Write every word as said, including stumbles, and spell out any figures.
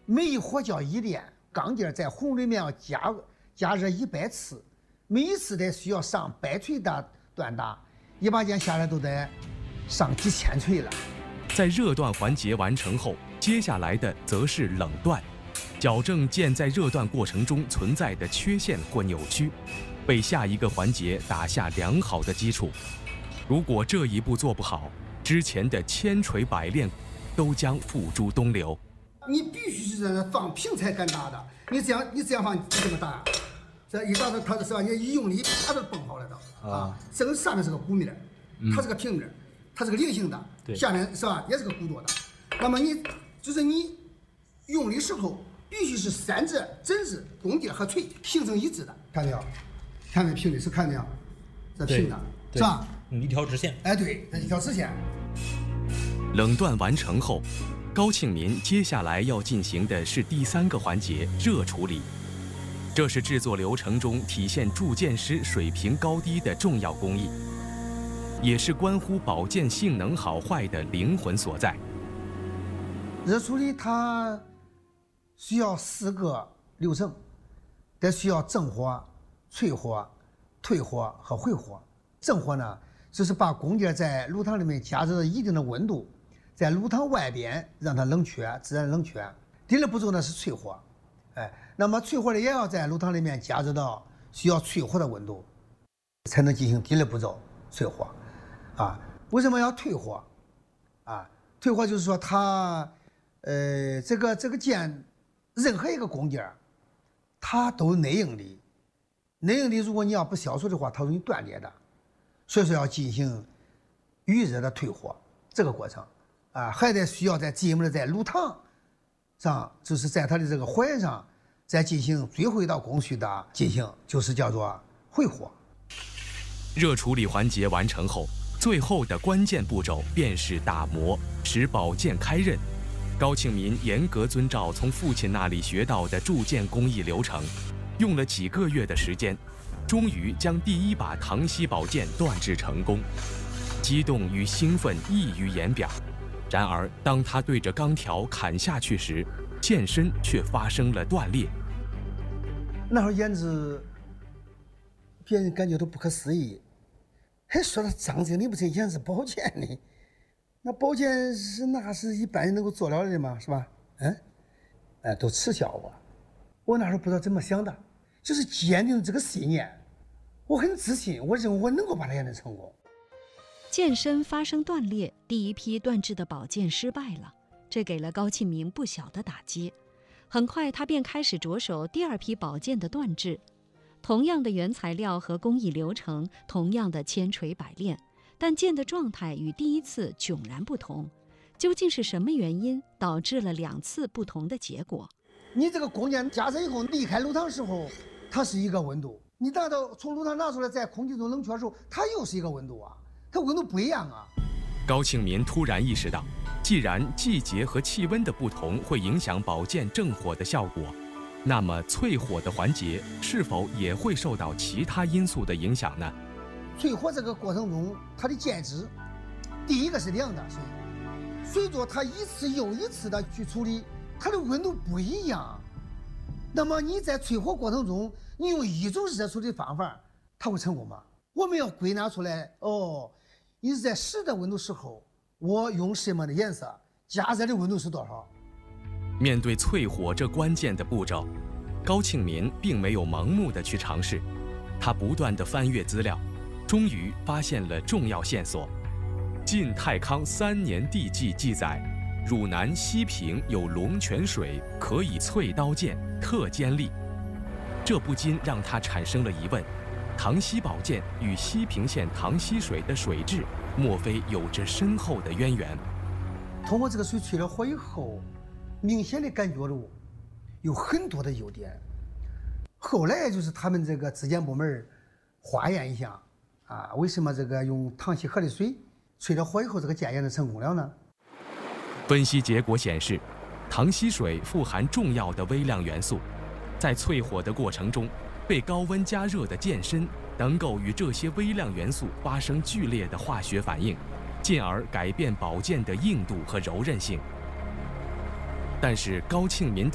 每一火叫一炼，钢件在红里面要加加热一百次，每一次得需要上百锤的锻打，一把剑下来都得上几千锤了。 在热锻环节完成后，接下来的则是冷锻，矫正剑在热锻过程中存在的缺陷或扭曲，为下一个环节打下良好的基础。如果这一步做不好，之前的千锤百炼都将付诸东流。 你必须是在那放平才敢打的，你这样你这样放你怎么打？这一打到它的是吧？你一用力，它都崩好了都啊！这个上面是个鼓面，它是个平面，它是个菱形的，下面是吧？也是个鼓舵的。那么你就是你用力时候必须是三指、整指、弓垫和锤形成一致的，看到没有？看没平的是看没有？这平的是吧？ 嗯，一条直线。 哎，对，这一条直线。 冷锻完成后，高庆民接下来要进行的是第三个环节——热处理。这是制作流程中体现铸剑师水平高低的重要工艺，也是关乎宝剑性能好坏的灵魂所在。 热处理它需要四个流程，得需要正火、淬火、退火和回火。正火呢，就是把弓箭在炉膛里面加热到一定的温度，在炉膛外边让它冷却，自然冷却。第二步骤呢是淬火，哎，那么淬火呢也要在炉膛里面加热到需要淬火的温度，才能进行第二步骤淬火。啊，为什么要退火？啊，退火就是说它，呃，这个这个剑，任何一个弓箭，它都有内应力，内应力如果你要不消除的话，它容易断裂的。所以说要进行预热的退火这个过程，啊，还得需要在进一步的在炉膛上，就是在它的这个火焰上，再进行最后一道工序的进行，就是叫做回火。 热处理环节完成后，最后的关键步骤便是打磨，使宝剑开刃。高庆民严格遵照从父亲那里学到的铸剑工艺流程，用了几个月的时间。终于将第一把唐西宝剑锻制成功，激动与兴奋溢于言表。然而，当他对着钢条砍下去时，剑身却发生了断裂。 那会儿简直，别人感觉都不可思议，还说他张嘴你不是演是宝剑呢？那宝剑是那是一般人能够做了的吗？是吧？嗯，哎，都耻笑我。我那时候不知道怎么想的。就是坚定这个信念，我很自信，我认为我能够把它演得成功。 剑身发生断裂，第一批锻制的宝剑失败了，这给了高庆民不小的打击。很快，他便开始着手第二批宝剑的锻制。同样的原材料和工艺流程，同样的千锤百炼，但剑的状态与第一次迥然不同。究竟是什么原因导致了两次不同的结果？ 你这个弓箭加热以后离开炉膛时候，它是一个温度，你拿到从炉膛拿出来，在空气中冷却的时候，它又是一个温度啊，它温度不一样啊。 高庆民突然意识到，既然季节和气温的不同会影响宝剑正火的效果，那么淬火的环节是否也会受到其他因素的影响呢？ 淬火这个过程中，它的剑质，第一个是凉的水，随着它一次又一次的去处理，它的温度不一样。那么你在淬火过程中，你用一种热处理方法，它会成功吗？我们要归纳出来，哦，你是在湿的温度时候，我用什么的颜色，加热的温度是多少？ 面对淬火这关键的步骤，高庆民并没有盲目的去尝试，他不断地翻阅资料，终于发现了重要线索。晋太康三年地纪记载，汝南西平有龙泉水，可以淬刀剑，特尖利。这不禁让他产生了疑问：唐西宝剑与西平县唐西水的水质，莫非有着深厚的渊源？ 通过这个水淬了火以后，明显的感觉了有很多的优点。后来就是他们这个质检部门化验一下，啊，为什么这个用唐西河的水淬了火以后，这个剑研的成功了呢？ 分析结果显示，唐西水富含重要的微量元素，在淬火的过程中，被高温加热的剑身能够与这些微量元素发生剧烈的化学反应，进而改变宝剑的硬度和柔韧性。但是高庆民的